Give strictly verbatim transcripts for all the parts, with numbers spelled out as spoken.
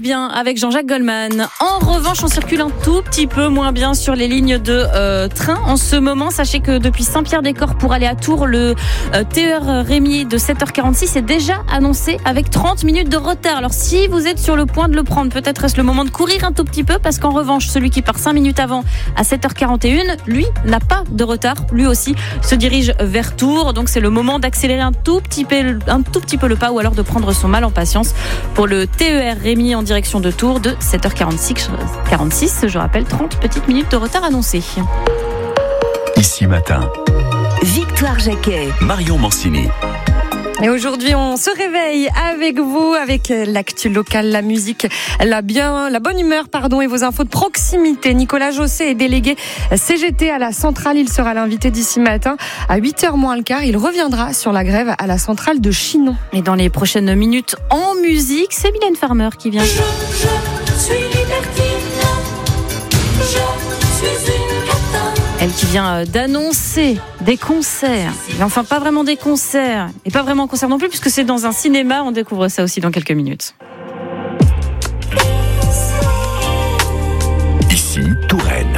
bien avec Jean-Jacques Goldman. En revanche, on circule un tout petit peu moins bien sur les lignes de euh, train. En ce moment, sachez que depuis Saint-Pierre-des-Corps pour aller à Tours, le euh, T E R Rémy de sept heures quarante-six est déjà annoncé avec trente minutes de retard. Alors si vous êtes sur le point de le prendre, peut-être est-ce le moment de courir un tout petit peu, parce qu'en revanche, celui qui part cinq minutes avant à sept heures quarante et un, lui, n'a pas de retard. Lui aussi se dirige vers Tours. Donc c'est le moment d'accélérer un tout petit peu, un tout petit peu le pas, ou alors de prendre son mal en patience pour le T E R Rémy en direction de Tours de sept heures quarante-six. quarante-six, je rappelle, trente petites minutes de retard annoncées. Ici matin, Victoire Jacquet, Marion Mancini. Et aujourd'hui, on se réveille avec vous, avec l'actu locale, la musique, la bien, la bonne humeur, pardon, et vos infos de proximité. Nicolas Jossé est délégué C G T à la centrale. Il sera l'invité d'ici matin à huit heures moins le quart. Il reviendra sur la grève à la centrale de Chinon. Et dans les prochaines minutes en musique, c'est Mylène Farmer qui vient. Je, je suis libertine. Je suis une catin. Elle qui vient d'annoncer des concerts. Mais enfin, pas vraiment des concerts. Et pas vraiment un concert non plus, puisque c'est dans un cinéma. On découvre ça aussi dans quelques minutes. Ici, Touraine.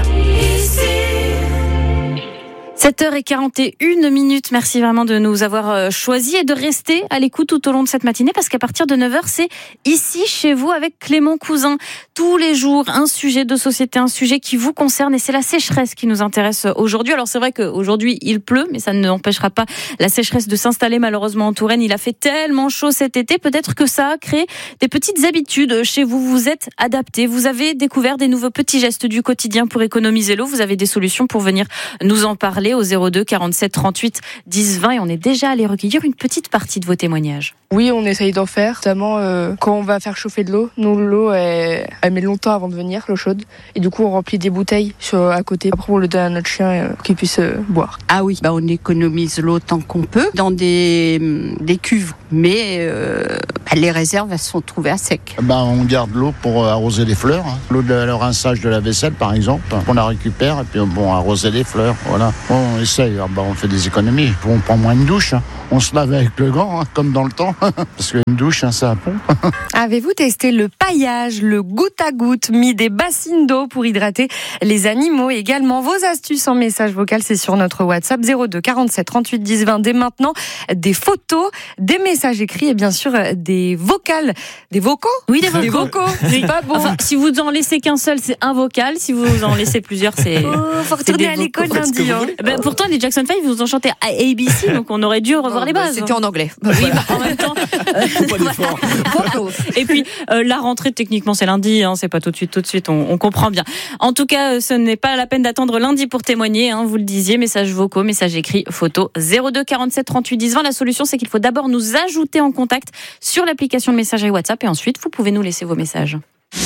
sept heures quarante et une minutes. Merci vraiment de nous avoir choisis et de rester à l'écoute tout au long de cette matinée, parce qu'à partir de neuf heures, c'est ici chez vous avec Clément Cousin. Tous les jours, un sujet de société, un sujet qui vous concerne, et c'est la sécheresse qui nous intéresse aujourd'hui. Alors c'est vrai qu'aujourd'hui il pleut, mais ça ne n'empêchera pas la sécheresse de s'installer malheureusement en Touraine. Il a fait tellement chaud cet été, peut-être que ça a créé des petites habitudes chez vous. Vous êtes adaptés, vous avez découvert des nouveaux petits gestes du quotidien pour économiser l'eau. Vous avez des solutions pour venir nous en parler au zéro deux quarante-sept trente-huit dix vingt, et on est déjà allé recueillir une petite partie de vos témoignages. Oui, on essaye d'en faire, notamment euh, quand on va faire chauffer de l'eau. Nous, l'eau, elle, elle met longtemps avant de venir, l'eau chaude. Et du coup, on remplit des bouteilles sur, à côté. Après, on le donne à notre chien euh, pour qu'il puisse euh, boire. Ah oui, bah on économise l'eau tant qu'on peut dans des, des cuves. Mais euh, bah les réserves, elles sont trouvées à sec. Bah, on garde l'eau pour arroser les fleurs. Hein. L'eau de le rinçage de la vaisselle, par exemple. On la récupère et puis bon, arroser les fleurs. Voilà. Bon, on essaye, bah, on fait des économies. On prend moins de douche. Hein. On se lave avec le gant, hein, comme dans le temps. Parce qu'une douche, hein, ça a pompe. Avez-vous testé le paillage, le goutte à goutte, mis des bassines d'eau pour hydrater les animaux? Également, vos astuces en message vocal, c'est sur notre WhatsApp zéro deux quarante-sept trente-huit dix vingt. Dès maintenant, des photos, des messages écrits et bien sûr des vocales. Des vocaux? Oui, des vocaux. Des vocaux. C'est pas bon. Enfin, si vous en laissez qu'un seul, c'est un vocal. Si vous en laissez plusieurs, c'est. Oh, faut retourner à l'école lundi. Hein. Ben, pourtant, les Jackson five, vous ont chanté à A B C, donc on aurait dû revoir oh, les bases. C'était en anglais. Oui, bah, en même temps. Euh, et puis, euh, la rentrée, techniquement, c'est lundi, hein, c'est pas tout de suite, tout de suite, on, on comprend bien. En tout cas, ce n'est pas la peine d'attendre lundi pour témoigner, hein, vous le disiez, messages vocaux, messages écrits, photos, zéro deux quarante-sept trente-huit dix vingt. La solution, c'est qu'il faut d'abord nous ajouter en contact sur l'application de messagerie WhatsApp, et ensuite, vous pouvez nous laisser vos messages.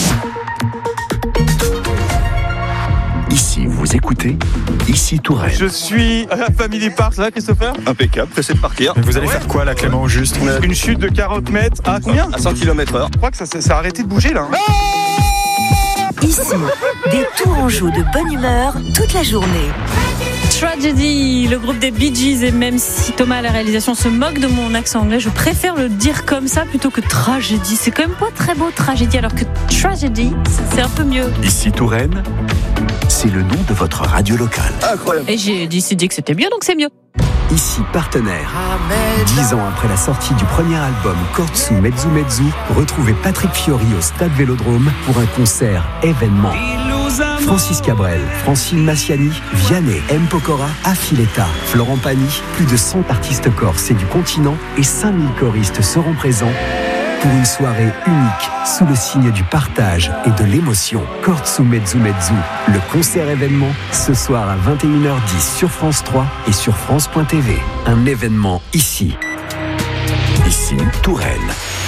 Ici, vous écoutez Ici, Touraine. Je suis à la Family Park, ça va Christopher? Impeccable, pressé de partir. Mais vous allez ouais. faire quoi là, Clément, au juste? euh... Une chute de quarante mètres à combien? À cent kilomètres heure. Je crois que ça, ça, ça a arrêté de bouger là. Hein. Ici, des tourangeaux de bonne humeur toute la journée. Tragedy, le groupe des Bee Gees, et même si Thomas à la réalisation se moque de mon accent anglais, je préfère le dire comme ça plutôt que tragédie. C'est quand même pas très beau, tragédie, alors que tragedy, c'est un peu mieux. Ici, Touraine, c'est le nom de votre radio locale. Incroyable. Et j'ai décidé que c'était mieux, donc c'est mieux. Ici, partenaire. Dix ans après la sortie du premier album Kortsu Mezzu Mezzu, retrouvez Patrick Fiori au Stade Vélodrome pour un concert événement. Francis Cabrel, Francine Massiani, Vianney, M. Pokora, Affiletta, Florent Pagny, plus de cent artistes corses et du continent et cinq mille choristes seront présents pour une soirée unique sous le signe du partage et de l'émotion. Kortsu Mezzu Mezzu, le concert événement ce soir à vingt et une heures dix sur France trois et sur France point T V. Un événement ici. Ici, Touraine.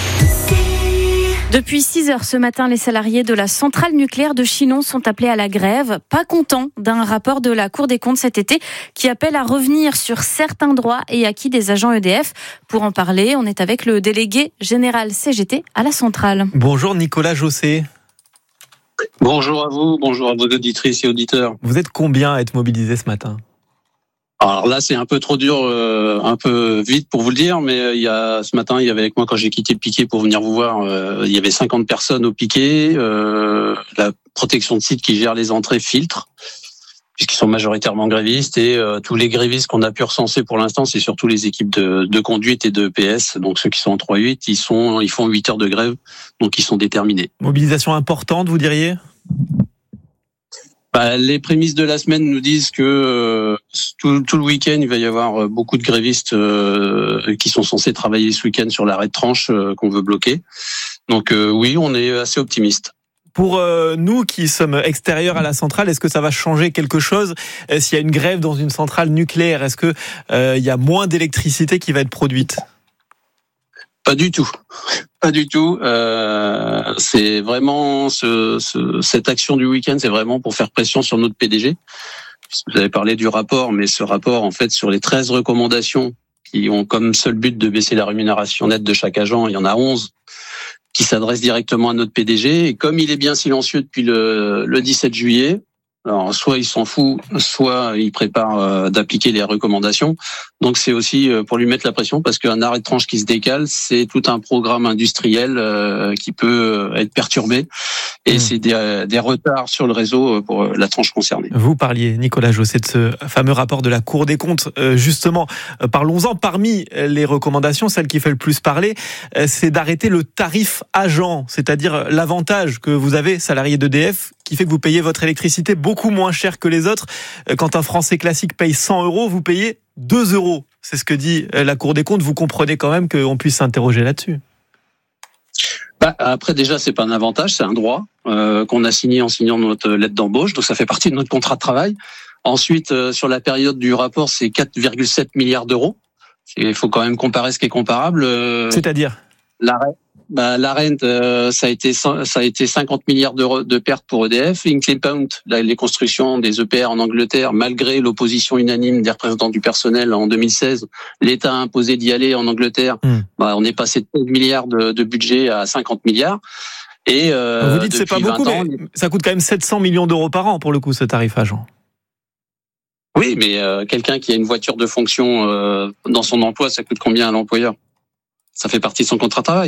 Depuis six heures ce matin, les salariés de la centrale nucléaire de Chinon sont appelés à la grève, pas contents d'un rapport de la Cour des comptes cet été qui appelle à revenir sur certains droits et acquis des agents E D F. Pour en parler, on est avec le délégué général C G T à la centrale. Bonjour Nicolas Jossé. Bonjour à vous, bonjour à vos auditrices et auditeurs. Vous êtes combien à être mobilisés ce matin ? Alors là, c'est un peu trop dur, euh, un peu vite pour vous le dire, mais il y a ce matin, il y avait avec moi quand j'ai quitté le piquet pour venir vous voir, euh, il y avait cinquante personnes au piquet. Euh, la protection de site qui gère les entrées filtre, puisqu'ils sont majoritairement grévistes, et euh, tous les grévistes qu'on a pu recenser pour l'instant, c'est surtout les équipes de, de conduite et de P S. Donc ceux qui sont en trois huit, ils sont, ils font huit heures de grève, donc ils sont déterminés. Mobilisation importante, vous diriez ? Bah, les prémices de la semaine nous disent que euh, tout, tout le week-end, il va y avoir beaucoup de grévistes euh, qui sont censés travailler ce week-end sur l'arrêt de tranche euh, qu'on veut bloquer. Donc euh, oui, on est assez optimiste. Pour euh, nous qui sommes extérieurs à la centrale, est-ce que ça va changer quelque chose euh, s'il y a une grève dans une centrale nucléaire ? Est-ce que euh, il y a moins d'électricité qui va être produite ? Pas du tout, pas du tout. Euh, c'est vraiment ce, ce, cette action du week-end, c'est vraiment pour faire pression sur notre P D G. Vous avez parlé du rapport, mais ce rapport, en fait, sur les treize recommandations qui ont comme seul but de baisser la rémunération nette de chaque agent, il y en a onze qui s'adressent directement à notre P D G. Et comme il est bien silencieux depuis le, le dix-sept juillet, alors soit il s'en fout, soit il prépare euh, d'appliquer les recommandations. Donc c'est aussi euh, pour lui mettre la pression, parce qu'un arrêt de tranche qui se décale, c'est tout un programme industriel euh, qui peut être perturbé, et mmh. c'est des, des retards sur le réseau pour la tranche concernée. Vous parliez, Nicolas Jossé, de ce fameux rapport de la Cour des comptes. Euh, justement, euh, parlons-en. Parmi les recommandations, celle qui fait le plus parler, euh, c'est d'arrêter le tarif agent, c'est-à-dire l'avantage que vous avez, salarié d'E D F, qui fait que vous payez votre électricité beaucoup moins cher que les autres. Quand un Français classique paye cent euros, vous payez deux euros. C'est ce que dit la Cour des comptes. Vous comprenez quand même qu'on puisse s'interroger là-dessus. Bah, après, déjà, c'est pas un avantage, c'est un droit euh, qu'on a signé en signant notre lettre d'embauche. Donc, ça fait partie de notre contrat de travail. Ensuite, euh, sur la période du rapport, c'est quatre virgule sept milliards d'euros. Il faut quand même comparer ce qui est comparable. Euh, C'est-à-dire l'arrêt. Bah, la rente, euh, ça a été ça a été cinquante milliards d'euros de pertes pour E D F. Hinkley Point, là, les constructions des E P R en Angleterre, malgré l'opposition unanime des représentants du personnel en deux mille seize, l'État a imposé d'y aller en Angleterre. Mmh. Bah, on est passé de seize milliards de, de budget à cinquante milliards. Et euh, vous dites c'est pas beaucoup, ans, mais ça coûte quand même sept cents millions d'euros par an pour le coup, ce tarif agent. Oui, mais euh, quelqu'un qui a une voiture de fonction euh, dans son emploi, ça coûte combien à l'employeur ? Ça fait partie de son contrat de travail.